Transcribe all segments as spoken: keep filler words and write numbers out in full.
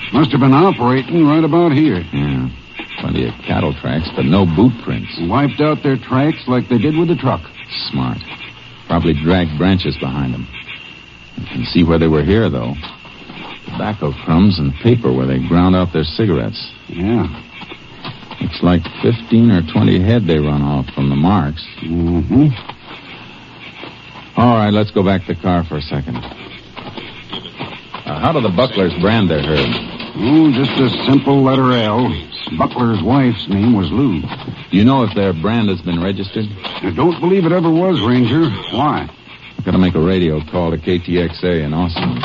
Must have been operating right about here. Yeah. Plenty of cattle tracks, but no boot prints. Wiped out their tracks like they did with the truck. Smart. Probably dragged branches behind them. You can see where they were here, though. Tobacco crumbs and paper where they ground out their cigarettes. Yeah. Looks like fifteen or twenty head they run off from the marks. Mm-hmm. All right, let's go back to the car for a second. Uh, how do the Bucklers brand their herd? Oh, just a simple letter L. Buckler's wife's name was Lou. Do you know if their brand has been registered? I don't believe it ever was, Ranger. Why? I've got to make a radio call to K T X A in Austin.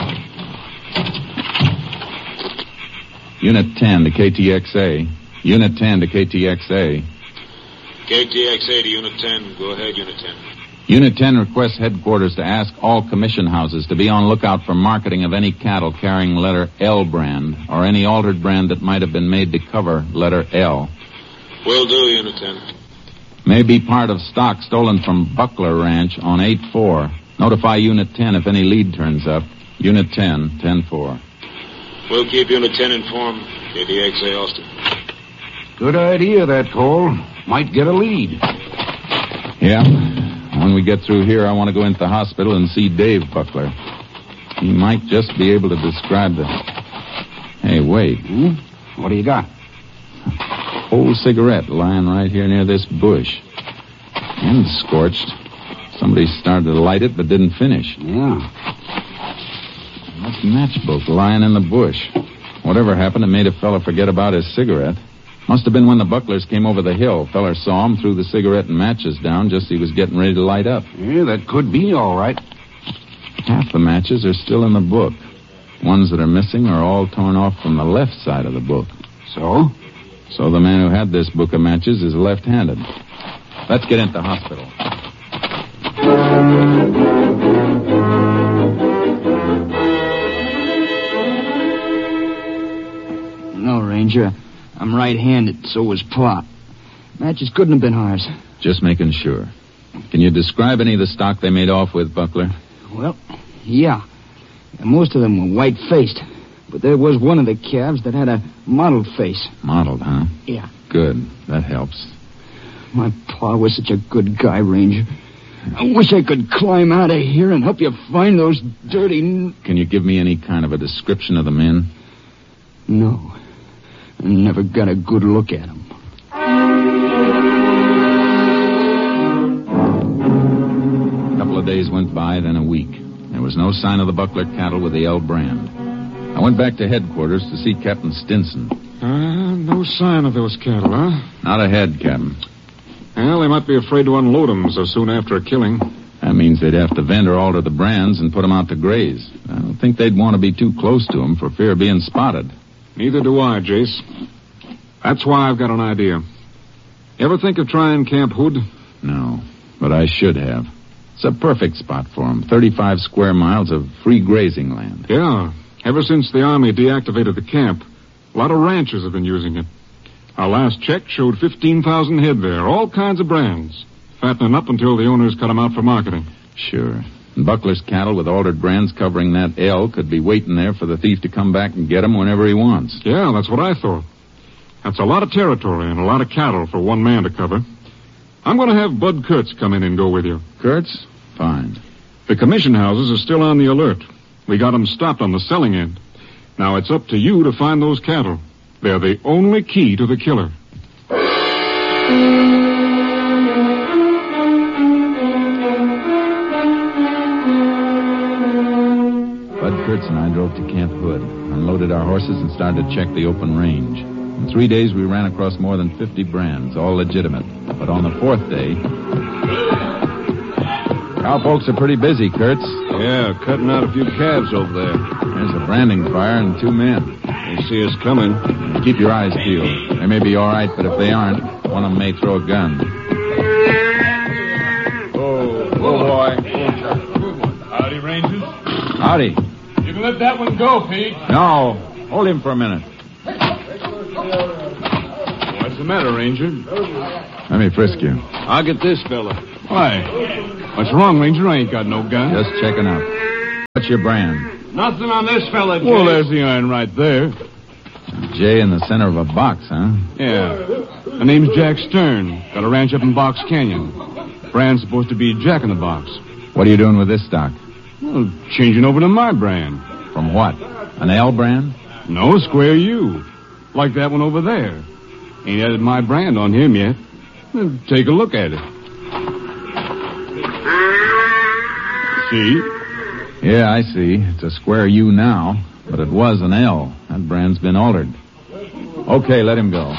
Unit ten to K T X A. Unit ten to K T X A. K T X A to Unit ten. Go ahead, Unit ten. Unit ten requests headquarters to ask all commission houses to be on lookout for marketing of any cattle carrying letter L brand or any altered brand that might have been made to cover letter L. Will do, Unit ten. May be part of stock stolen from Buckler Ranch on eight four. Notify Unit ten if any lead turns up. Unit ten, ten four. We'll keep Unit ten informed. K T X A Austin. Good idea, that call. Might get a lead. Yeah. When we get through here, I want to go into the hospital and see Dave Buckler. He might just be able to describe the... Hey, wait. Hmm? What do you got? Old cigarette lying right here near this bush. And scorched. Somebody started to light it but didn't finish. Yeah. That matchbook lying in the bush. Whatever happened, it made a fella forget about his cigarette. Must have been when the Bucklers came over the hill. Feller saw him, threw the cigarette and matches down just as he was getting ready to light up. Yeah, that could be all right. Half the matches are still in the book. Ones that are missing are all torn off from the left side of the book. So? So the man who had this book of matches is left-handed. Let's get into the hospital. No, Ranger. I'm right-handed, so was Pop. Matches couldn't have been ours. Just making sure. Can you describe any of the stock they made off with, Buckler? Well, yeah. Most of them were white-faced. But there was one of the calves that had a mottled face. Mottled, huh? Yeah. Good. That helps. My pa was such a good guy, Ranger. I wish I could climb out of here and help you find those dirty... Can you give me any kind of a description of the men? No. I never got a good look at them. A couple of days went by, then a week. There was no sign of the Buckler cattle with the L brand. I went back to headquarters to see Captain Stinson. Uh, no sign of those cattle, huh? Not ahead, Captain. Well, they might be afraid to unload them so soon after a killing. That means they'd have to vend or alter the brands and put them out to graze. I don't think they'd want to be too close to them for fear of being spotted. Neither do I, Jace. That's why I've got an idea. Ever think of trying Camp Hood? No, but I should have. It's a perfect spot for them. thirty-five square miles of free grazing land. Yeah. Ever since the Army deactivated the camp, a lot of ranchers have been using it. Our last check showed fifteen thousand head there, all kinds of brands. Fattening up until the owners cut them out for marketing. Sure. And Buckler's cattle with altered brands covering that L could be waiting there for the thief to come back and get them whenever he wants. Yeah, that's what I thought. That's a lot of territory and a lot of cattle for one man to cover. I'm going to have Bud Kurtz come in and go with you. Kurtz? Fine. The commission houses are still on the alert. We got them stopped on the selling end. Now it's up to you to find those cattle. They're the only key to the killer. Bud Kurtz and I drove to Camp Hood, unloaded our horses, and started to check the open range. In three days, we ran across more than fifty brands, all legitimate. But on the fourth day... Cowpokes are pretty busy, Kurtz. Yeah, cutting out a few calves over there. There's a branding fire and two men. They see us coming. Keep your eyes peeled. They may be all right, but if they aren't, one of them may throw a gun. Oh, oh boy. Howdy, Rangers. Howdy. You can let that one go, Pete. No. Hold him for a minute. What's the matter, Ranger? Let me frisk you. I'll get this fella. Why? What's wrong, Ranger? I ain't got no gun. Just checking out. What's your brand? Nothing on this fella, Jay. Well, there's the iron right there. J in the center of a box, huh? Yeah. The name's Jack Stern. Got a ranch up in Box Canyon. Brand's supposed to be Jack in the Box. What are you doing with this stock? Well, changing over to my brand. From what? An L brand? No, Square U. Like that one over there. Ain't added my brand on him yet. Well, take a look at it. See? Yeah, I see. It's a Square U now, but it was an L. That brand's been altered. Okay, let him go.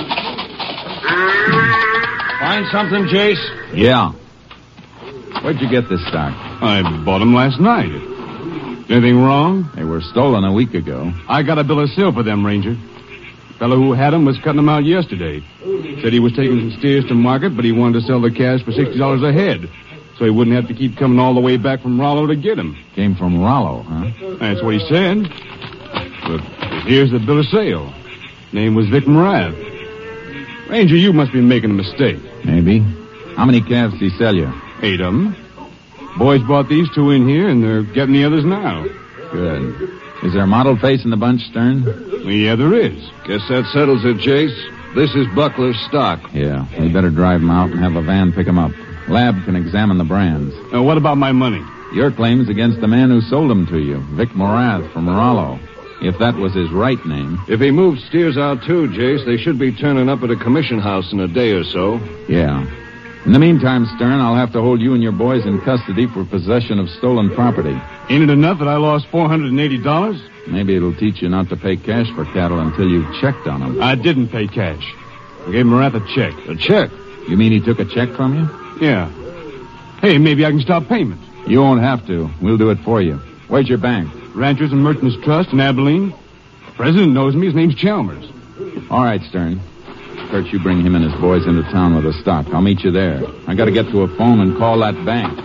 Find something, Jace? Yeah. Where'd you get this stock? I bought them last night. Anything wrong? They were stolen a week ago. I got a bill of sale for them, Ranger. The fellow who had them was cutting them out yesterday. Said he was taking some steers to market, but he wanted to sell the calves for sixty dollars a head, so he wouldn't have to keep coming all the way back from Rollo to get them. Came from Rollo, huh? That's what he said. But here's the bill of sale. Name was Vic Morath. Ranger, you must be making a mistake. Maybe. How many calves did he sell you? Eight of them. Boys bought these two in here, and they're getting the others now. Good. Is there a mottled face in the bunch, Stern? Yeah, there is. Guess that settles it, Jace. This is Buckler's stock. Yeah, we better drive him out and have a van pick him up. Lab can examine the brands. Now, what about my money? Your claim is against the man who sold them to you, Vic Morath from Rollo. If that was his right name. If he moved steers out too, Jace, they should be turning up at a commission house in a day or so. Yeah. In the meantime, Stern, I'll have to hold you and your boys in custody for possession of stolen property. Ain't it enough that I lost four hundred eighty dollars? Maybe it'll teach you not to pay cash for cattle until you've checked on them. I didn't pay cash. I gave Morath a check. A check? You mean he took a check from you? Yeah. Hey, maybe I can stop payment. You won't have to. We'll do it for you. Where's your bank? Ranchers and Merchants Trust in Abilene. The president knows me. His name's Chalmers. All right, Stern. Kurt, you bring him and his boys into town with the stock. I'll meet you there. I got to get to a phone and call that bank.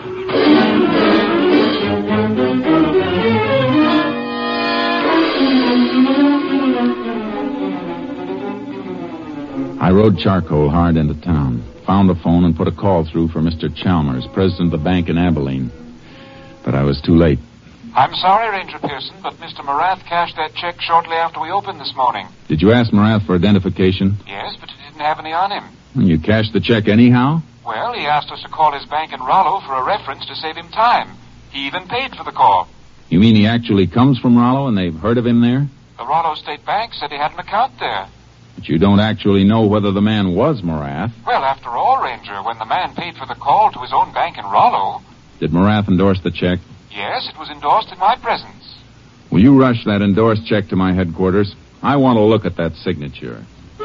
I rode charcoal hard into town, found a phone, and put a call through for Mister Chalmers, president of the bank in Abilene. But I was too late. I'm sorry, Ranger Pearson, but Mister Morath cashed that check shortly after we opened this morning. Did you ask Morath for identification? Yes, but he didn't have any on him. You cashed the check anyhow? Well, he asked us to call his bank in Rollo for a reference to save him time. He even paid for the call. You mean he actually comes from Rollo and they've heard of him there? The Rollo State Bank said he had an account there. But you don't actually know whether the man was Morath. Well, after all, Ranger, when the man paid for the call to his own bank in Rollo... Did Morath endorse the check? Yes, it was endorsed in my presence. Will you rush that endorsed check to my headquarters? I want to look at that signature.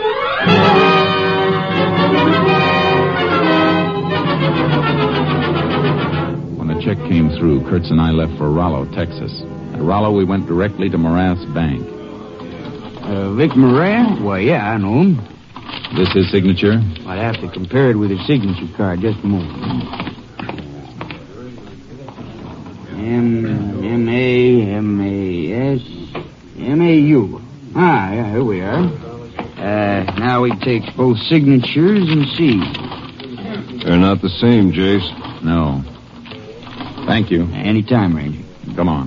When the check came through, Kurtz and I left for Rollo, Texas. At Rollo, we went directly to Morath's bank. Uh, Vic Morath? Why, yeah, I know him. This his signature? I'd have to compare it with his signature card. Just a moment. M M A M A S M A U. Ah, yeah, here we are. Uh, now we take both signatures and see. They're not the same, Jace. No. Thank you. Anytime, Ranger. Come on.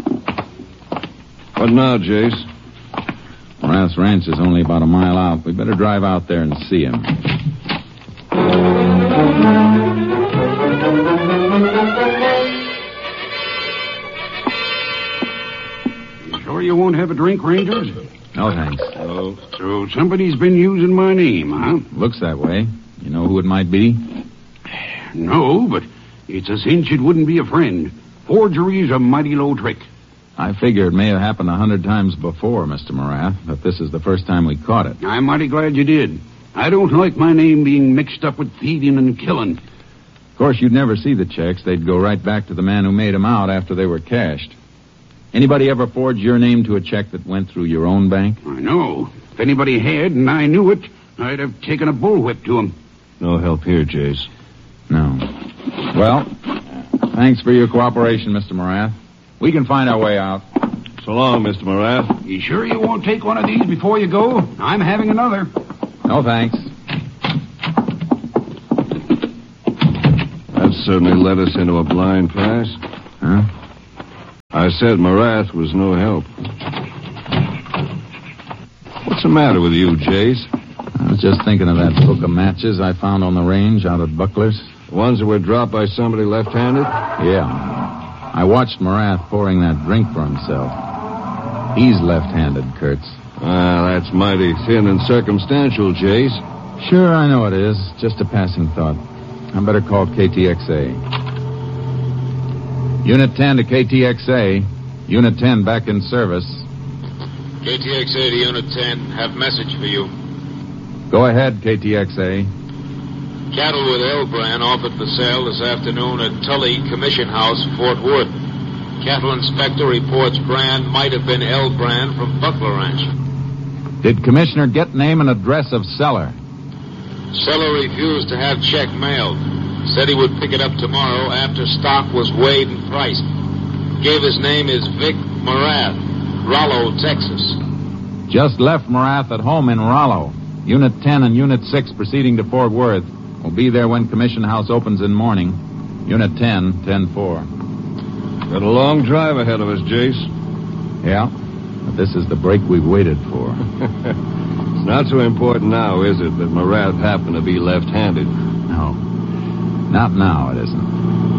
What now, Jace? Morath's ranch is only about a mile out. We better drive out there and see him. Sure you won't have a drink, Ranger? No, thanks. Oh. So somebody's been using my name, huh? Looks that way. You know who it might be? No, but it's a cinch it wouldn't be a friend. Forgery's a mighty low trick. I figure it may have happened a hundred times before, Mister Morath, but this is the first time we caught it. I'm mighty glad you did. I don't like my name being mixed up with thieving and killing. Of course, you'd never see the checks. They'd go right back to the man who made them out after they were cashed. Anybody ever forged your name to a check that went through your own bank? I know. If anybody had and I knew it, I'd have taken a bullwhip to him. No help here, Jace. No. Well, thanks for your cooperation, Mister Morath. We can find our way out. So long, Mister Morath. You sure you won't take one of these before you go? I'm having another. No, thanks. That certainly led us into a blind pass. Huh? I said Morath was no help. What's the matter with you, Jace? I was just thinking of that book of matches I found on the range out at Buckler's. The ones that were dropped by somebody left-handed? Yeah. I watched Morath pouring that drink for himself. He's left-handed, Kurtz. Ah, that's mighty thin and circumstantial, Jace. Sure, I know it is. Just a passing thought. I better call K T X A. Unit ten to K T X A. Unit ten back in service. K T X A to Unit ten. Have message for you. Go ahead, K T X A. Cattle with L brand offered for sale this afternoon at Tully Commission House, Fort Worth. Cattle inspector reports brand might have been L brand from Buckler Ranch. Did Commissioner get name and address of seller? Seller refused to have check mailed. Said he would pick it up tomorrow after stock was weighed and priced. Gave his name is Vic Morath, Rollo, Texas. Just left Morath at home in Rollo. Unit ten and Unit six proceeding to Fort Worth. We'll be there when Commission House opens in morning. Unit ten, ten four. Got a long drive ahead of us, Jace. Yeah, but this is the break we've waited for. It's not so important now, is it, that Morath happened to be left-handed? No. Not now, it isn't.